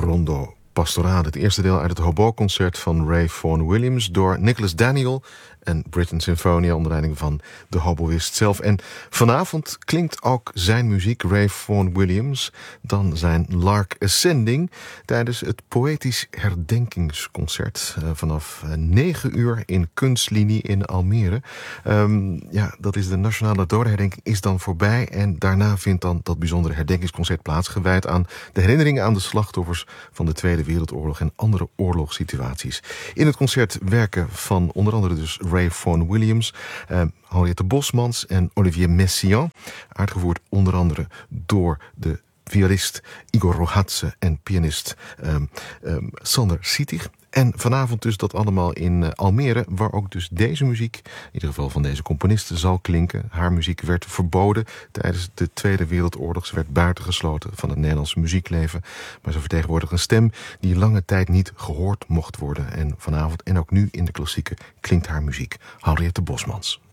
Rondo Pastorale. Het eerste deel uit het hobo-concert van Ray Vaughan Williams door Nicholas Daniel en Britten Sinfonia onder leiding van de hoboïst zelf. En vanavond klinkt ook zijn muziek, Ray Vaughan Williams, dan zijn Lark Ascending tijdens het Poëtisch Herdenkingsconcert vanaf 9 uur in Kunstlinie in Almere. Dat is de Nationale Dodenherdenking is dan voorbij en daarna vindt dan dat bijzondere herdenkingsconcert plaats, gewijd aan de herinneringen aan de slachtoffers van de Tweede Wereldoorlog en andere oorlogssituaties. In het concert werken van onder andere dus Ray Vaughan Williams, Henriette Bosmans en Olivier Messiaen, uitgevoerd onder andere door de violist Igor Rohatse en pianist Sander Sietig. En vanavond dus dat allemaal in Almere, waar ook dus deze muziek, in ieder geval van deze componiste, zal klinken. Haar muziek werd verboden tijdens de Tweede Wereldoorlog. Ze werd buitengesloten van het Nederlandse muziekleven. Maar ze vertegenwoordigt een stem die lange tijd niet gehoord mocht worden. En vanavond en ook nu in de klassieken klinkt haar muziek. Henriette Bosmans.